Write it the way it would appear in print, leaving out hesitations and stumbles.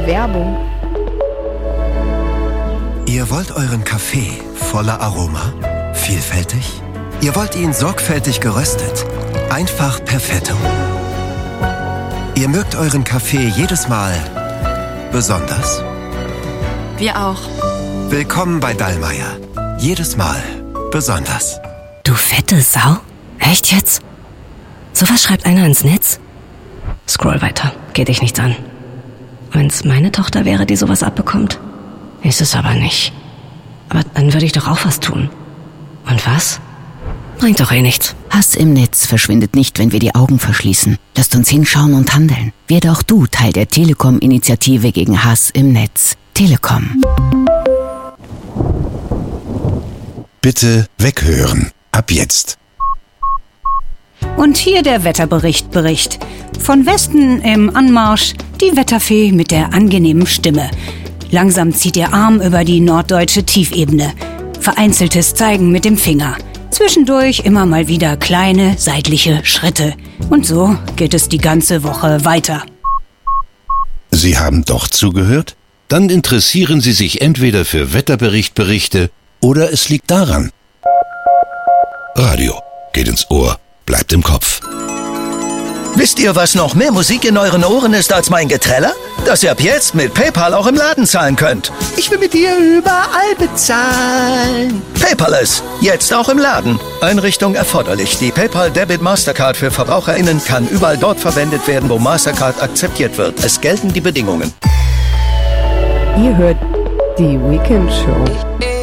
Werbung. Ihr wollt euren Kaffee voller Aroma? Vielfältig? Ihr wollt ihn sorgfältig geröstet? Einfach perfetto. Ihr mögt euren Kaffee jedes Mal besonders? Wir auch. Willkommen bei Dallmayr. Jedes Mal besonders. Du fette Sau? Echt jetzt? Sowas schreibt einer ins Netz? Scroll weiter, geht dich nichts an. Wenn's meine Tochter wäre, die sowas abbekommt. Ist es aber nicht. Aber dann würde ich doch auch was tun. Und was? Bringt doch eh nichts. Hass im Netz verschwindet nicht, wenn wir die Augen verschließen. Lasst uns hinschauen und handeln. Werde auch du Teil der Telekom-Initiative gegen Hass im Netz. Telekom. Bitte weghören. Ab jetzt. Und hier der Wetterbericht. Von Westen im Anmarsch die Wetterfee mit der angenehmen Stimme. Langsam zieht ihr Arm über die norddeutsche Tiefebene. Vereinzeltes Zeigen mit dem Finger. Zwischendurch immer mal wieder kleine, seitliche Schritte. Und so geht es die ganze Woche weiter. Sie haben doch zugehört? Dann interessieren Sie sich entweder für Wetterberichte oder es liegt daran. Radio geht ins Ohr, bleibt im Kopf. Wisst ihr, was noch mehr Musik in euren Ohren ist als mein Geträller? Dass ihr ab jetzt mit PayPal auch im Laden zahlen könnt. Ich will mit dir überall bezahlen. Paperless, jetzt auch im Laden. Einrichtung erforderlich. Die PayPal Debit Mastercard für VerbraucherInnen kann überall dort verwendet werden, wo Mastercard akzeptiert wird. Es gelten die Bedingungen. Ihr hört die Weekend Show.